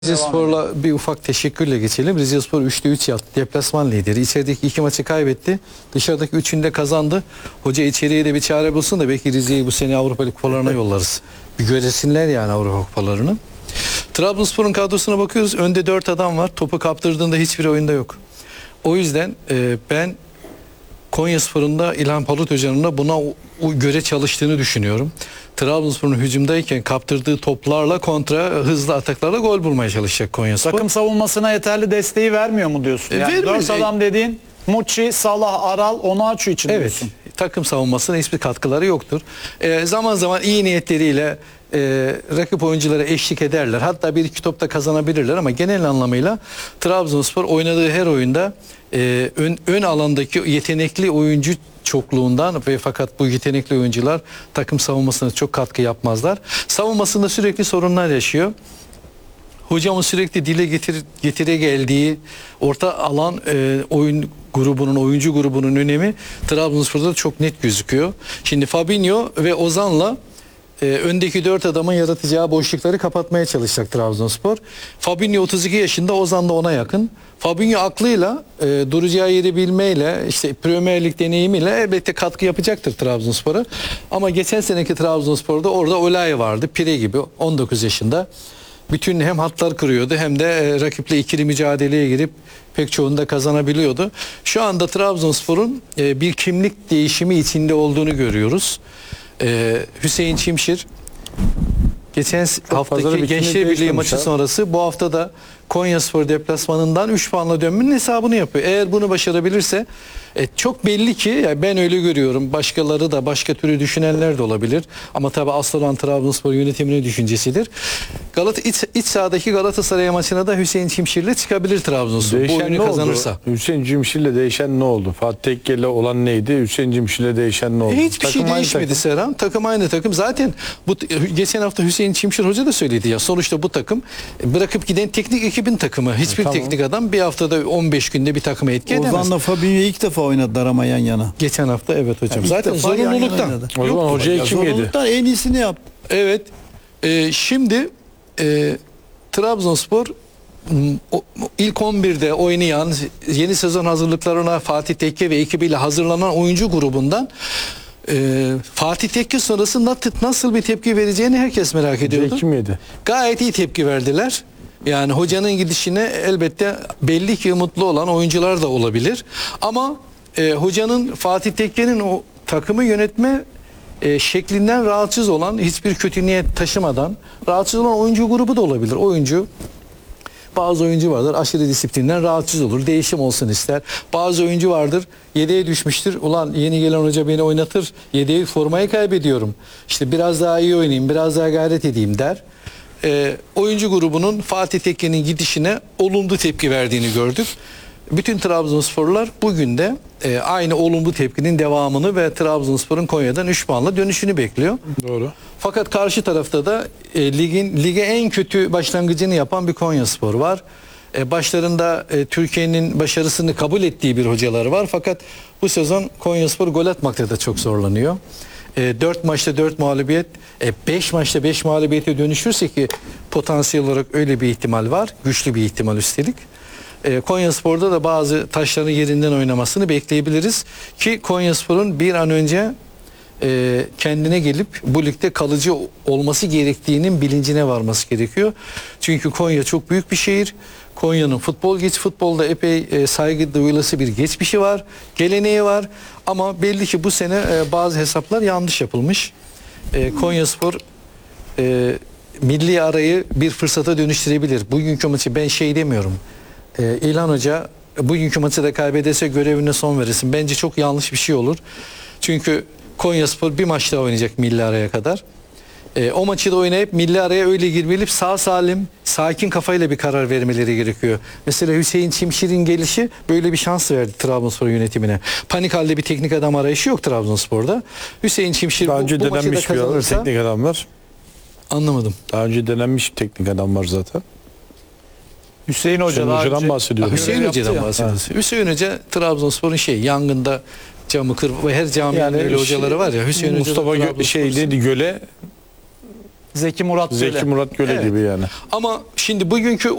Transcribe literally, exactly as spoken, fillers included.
Rizespor'la bir ufak teşekkürle geçelim. Rizespor üçte üç yaptı. Deplasman lideri. İçerideki iki maçı kaybetti. Dışarıdaki üçünü de kazandı. Hoca içeriye de bir çare bulsun da belki Rize'yi bu sene Avrupa Lig kupalarına yollarız. Bir göresinler yani Avrupa kupalarını. Trabzonspor'un kadrosuna bakıyoruz. Önde dört adam var. Topu kaptırdığında hiçbir oyunda yok. O yüzden e, ben Konyaspor'un da İlhan Palut Hoca'nın da buna göre çalıştığını düşünüyorum. Trabzonspor'un hücumdayken kaptırdığı toplarla kontra hızlı ataklarla gol bulmaya çalışacak Konyaspor. Takım savunmasına yeterli desteği vermiyor mu diyorsun? Yani e, dört adam dediğin Muçi, Salah, Aral, Onuachu için evet, diyorsun. takım savunmasına hiçbir katkıları yoktur. Ee, zaman zaman iyi niyetleriyle e, rakip oyunculara eşlik ederler. Hatta bir iki topta kazanabilirler ama genel anlamıyla Trabzonspor oynadığı her oyunda e, ön, ön alandaki yetenekli oyuncu çokluğundan ve fakat bu yetenekli oyuncular takım savunmasına çok katkı yapmazlar. Savunmasında sürekli sorunlar yaşıyor. Hocamın sürekli dile getir, getire geldiği orta alan e, oyun grubunun, oyuncu grubunun önemi Trabzonspor'da çok net gözüküyor. Şimdi Fabinho ve Ozan'la e, öndeki dört adamın yaratacağı boşlukları kapatmaya çalışacak Trabzonspor. Fabinho otuz iki yaşında, Ozan da ona yakın. Fabinho aklıyla, e, duracağı yeri bilmeyle, işte Premier Lig deneyimiyle elbette katkı yapacaktır Trabzonspor'a. Ama geçen seneki Trabzonspor'da orada Olay vardı, Pire gibi on dokuz yaşında. Bütün hem hatlar kırıyordu hem de e, rakiple ikili mücadeleye girip pek çoğunu da kazanabiliyordu. Şu anda Trabzonspor'un e, bir kimlik değişimi içinde olduğunu görüyoruz. E, Hüseyin Çimşir geçen haftaki Gençler Birliği maçı ha. sonrası bu hafta da Konyaspor deplasmanından üç puanla dönmenin hesabını yapıyor. Eğer bunu başarabilirse e, çok belli ki yani ben öyle görüyorum. Başkaları da başka türlü düşünenler de olabilir. Ama tabii asıl olan Trabzonspor yönetiminin düşüncesidir. Galata iç, iç sahadaki Galatasaray maçına da Hüseyin Çimşir'le çıkabilir Trabzonspor. Bu oyunu kazanırsa. Hüseyin Çimşir'le değişen ne oldu? Fatih Tekke'yle olan neydi? Hüseyin Çimşir'le değişen ne oldu? E, hiçbir takım şey değişmedi Serhan. Takım aynı takım. Zaten bu geçen hafta Hüseyin Çimşir Hoca da söyledi ya. Sonuçta bu takım bırakıp giden teknik ekibin takımı. Hiçbir e, tamam. teknik adam bir haftada on beş günde bir takımı etki edemez. Ozan'la Fabinho ilk defa oynadılar ama yan yana. Geçen hafta evet hocam. Yani zaten zorunluluktan. O zaman hocaya kim yedi? Zorunluluktan en iyisini yaptı. Evet. E, şimdi e, Trabzonspor o, ilk on birde oynayan, yeni sezon hazırlıklarına Fatih Tekke ve ekibiyle hazırlanan oyuncu grubundan e, Fatih Tekke sonrası nasıl bir tepki vereceğini herkes merak ediyordu. Kim yedi? Gayet iyi tepki verdiler. Yani hocanın gidişine elbette belli ki mutlu olan oyuncular da olabilir. Ama e, hocanın Fatih Tekke'nin o takımı yönetme e, şeklinden rahatsız olan, hiçbir kötü niyet taşımadan rahatsız olan oyuncu grubu da olabilir. Oyuncu Bazı oyuncu vardır aşırı disiplinden rahatsız olur. Değişim olsun ister. Bazı oyuncu vardır yedeğe düşmüştür. Ulan yeni gelen hoca beni oynatır. Yedeği formayı kaybediyorum. İşte biraz daha iyi oynayayım, biraz daha gayret edeyim der. E, oyuncu grubunun Fatih Tekke'nin gidişine olumlu tepki verdiğini gördük. Bütün Trabzonsporlular bugün de e, aynı olumlu tepkinin devamını ve Trabzonspor'un Konya'dan üç puanla dönüşünü bekliyor. Doğru. Fakat karşı tarafta da e, ligin lige en kötü başlangıcını yapan bir Konyaspor var. E, başlarında e, Türkiye'nin başarısını kabul ettiği bir hocaları var. Fakat bu sezon Konyaspor gol atmakta da çok zorlanıyor. dört maçta dört mağlubiyet, beş maçta beş mağlubiyete dönüşürse ki potansiyel olarak öyle bir ihtimal var. Güçlü bir ihtimal üstelik. E, Konyaspor'da da bazı taşların yerinden oynamasını bekleyebiliriz. Ki Konyaspor'un bir an önce e, kendine gelip bu ligde kalıcı olması gerektiğinin bilincine varması gerekiyor. Çünkü Konya çok büyük bir şehir. Konya'nın futbol geç futbolda epey e, saygı duyulası bir geçmişi var, geleneği var. Ama belli ki bu sene e, bazı hesaplar yanlış yapılmış. E, Konyaspor e, milli arayı bir fırsata dönüştürebilir. Bugünkü maçı ben şey demiyorum. E, İlhan Hoca bugünkü maçı da kaybederse görevine son verirsin. Bence çok yanlış bir şey olur. Çünkü Konyaspor bir maç daha oynayacak milli araya kadar. E, o maçı da oynayıp milli araya öyle girmelip sağ salim, sakin kafayla bir karar vermeleri gerekiyor. Mesela Hüseyin Çimşir'in gelişi böyle bir şans verdi Trabzonspor yönetimine. Panik halde bir teknik adam arayışı yok Trabzonspor'da. Hüseyin Çimşir daha önce bu, bu denenmiş maçı da bir teknik adam var. Anlamadım. Daha önce denenmiş teknik adam var zaten. Hüseyin Hoca Hüseyin Hoca'dan bahsediyor. Hüseyin Hoca'dan bahsediyoruz. Hüseyin Hoca Trabzonspor'un şey yangında camı kır ve her caminin yani öyle hocaları var ya. Hüseyin Mustafa Hoca Gö şey dedi Göle Zeki Murat Göle. Zeki Murat Göle Evet. gibi yani. Ama şimdi bugünkü